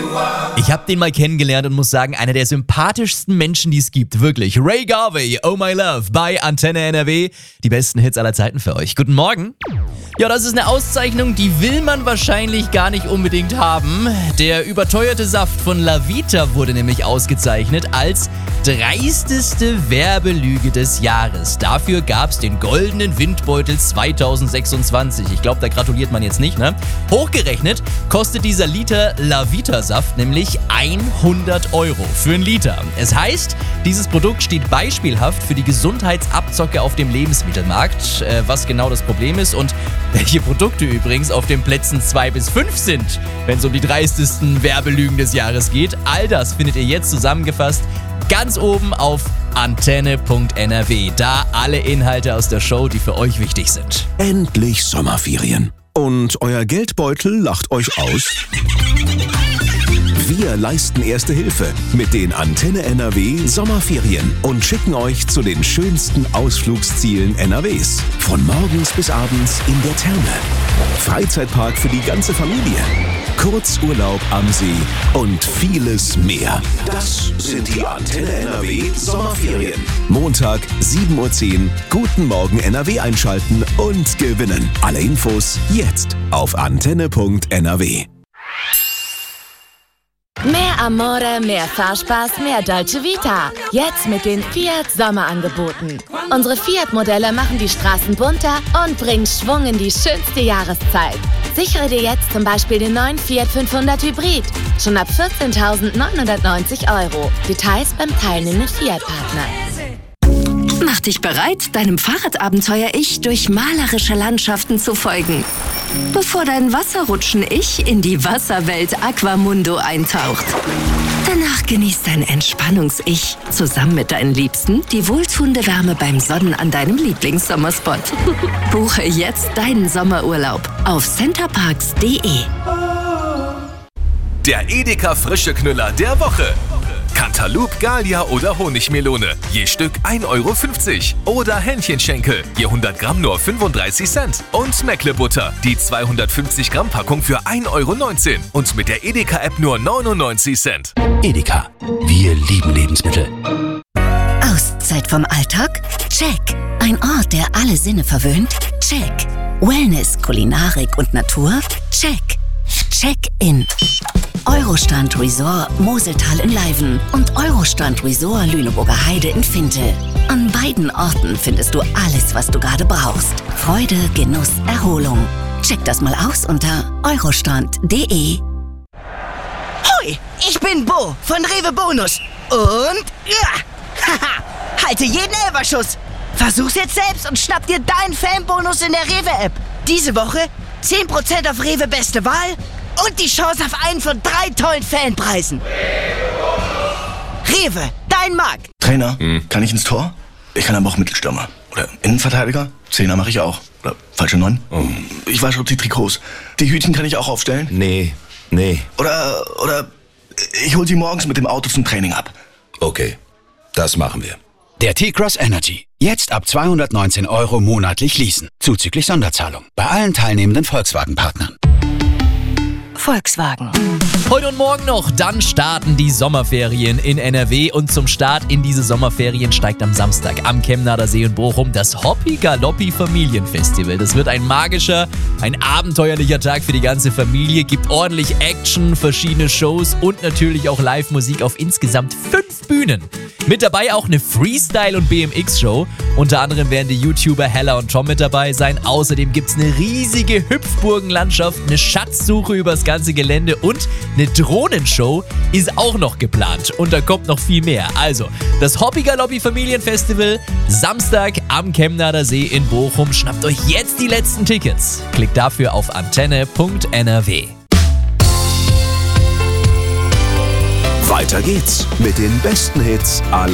Ich habe den mal kennengelernt und muss sagen, einer der sympathischsten Menschen, die es gibt. Wirklich. Ray Garvey, Oh My Love bei Antenne NRW. Die besten Hits aller Zeiten für euch. Guten Morgen. Ja, das ist eine Auszeichnung, die will man wahrscheinlich gar nicht unbedingt haben. Der überteuerte Saft von Lavita wurde nämlich ausgezeichnet als dreisteste Werbelüge des Jahres. Dafür gab es den Goldenen Windbeutel 2026. Ich glaube, da gratuliert man jetzt nicht, ne? Hochgerechnet kostet dieser Liter Lavita-Saft nämlich 100 € für einen Liter. Es heißt, dieses Produkt steht beispielhaft für die Gesundheitsabzocke auf dem Lebensmittelmarkt. Was genau das Problem ist und welche Produkte übrigens auf den Plätzen 2 bis 5 sind, wenn es um die dreistesten Werbelügen des Jahres geht. All das findet ihr jetzt zusammengefasst ganz oben auf antenne.nrw. Da alle Inhalte aus der Show, die für euch wichtig sind. Endlich Sommerferien. Und euer Geldbeutel lacht euch aus? Wir leisten Erste Hilfe mit den Antenne NRW Sommerferien und schicken euch zu den schönsten Ausflugszielen NRWs. Von morgens bis abends in der Therme. Freizeitpark für die ganze Familie. Kurzurlaub am See und vieles mehr. Das sind die Antenne NRW Sommerferien. Montag 7:10 Uhr. Guten Morgen NRW einschalten und gewinnen. Alle Infos jetzt auf antenne.nrw. Mehr Amore, mehr Fahrspaß, mehr Dolce Vita. Jetzt mit den Fiat Sommerangeboten. Unsere Fiat-Modelle machen die Straßen bunter und bringen Schwung in die schönste Jahreszeit. Sichere dir jetzt zum Beispiel den neuen Fiat 500 Hybrid. Schon ab 14.990 €. Details beim teilnehmenden Fiat-Partner. Mach dich bereit, deinem Fahrradabenteuer-Ich durch malerische Landschaften zu folgen. Bevor dein Wasserrutschen-Ich in die Wasserwelt Aquamundo eintaucht. Danach genießt dein Entspannungs-Ich zusammen mit deinen Liebsten die wohltuende Wärme beim Sonnen an deinem Lieblingssommerspot. Buche jetzt deinen Sommerurlaub auf centerparks.de. Der Edeka frische Knüller der Woche. Cantaloupe, Gallia oder Honigmelone. Je Stück 1,50 €. Oder Hähnchenschenkel. Je 100 Gramm nur 35 Cent. Und Meckle-Butter. Die 250 Gramm Packung für 1,19 €. Und mit der Edeka-App nur 99 Cent. Edeka. Wir lieben Lebensmittel. Auszeit vom Alltag? Check. Ein Ort, der alle Sinne verwöhnt? Check. Wellness, Kulinarik und Natur? Check. Check-in. Eurostrand Resort Moseltal in Leiven und Eurostrand Resort Lüneburger Heide in Finte. An beiden Orten findest du alles, was du gerade brauchst. Freude, Genuss, Erholung. Check das mal aus unter eurostrand.de. Hoi, ich bin Bo von Rewe Bonus. Und haha, halte jeden Elferschuss. Versuch's jetzt selbst und schnapp dir deinen Fanbonus in der Rewe-App. Diese Woche 10% auf Rewe Beste Wahl und die Chance auf einen von 3 tollen Fanpreisen. Rewe, dein Markt. Trainer, kann ich ins Tor? Ich kann aber auch Mittelstürmer. Oder Innenverteidiger? Zehner mache ich auch. Oder falsche 9? Ich wasche die Trikots. Die Hütchen kann ich auch aufstellen? Nee. Oder ich hol sie morgens mit dem Auto zum Training ab. Okay, das machen wir. Der T-Cross Energy. Jetzt ab 219 € monatlich leasen. Zuzüglich Sonderzahlung. Bei allen teilnehmenden Volkswagen-Partnern. Volkswagen. Heute und morgen noch, dann starten die Sommerferien in NRW und zum Start in diese Sommerferien steigt am Samstag am Kemnader See in Bochum das Hoppi Galoppi Familienfestival. Das wird ein magischer, ein abenteuerlicher Tag für die ganze Familie, gibt ordentlich Action, verschiedene Shows und natürlich auch Live-Musik auf insgesamt 5 Bühnen. Mit dabei auch eine Freestyle- und BMX-Show. Unter anderem werden die YouTuber Hella und Tom mit dabei sein. Außerdem gibt's eine riesige Hüpfburgenlandschaft, eine Schatzsuche übers ganze Gelände und eine Drohnenshow ist auch noch geplant. Und da kommt noch viel mehr. Also, das Hoppi Galoppi Familienfestival, Samstag am Kemnader See in Bochum. Schnappt euch jetzt die letzten Tickets. Klickt dafür auf antenne.nrw. Weiter geht's mit den besten Hits aller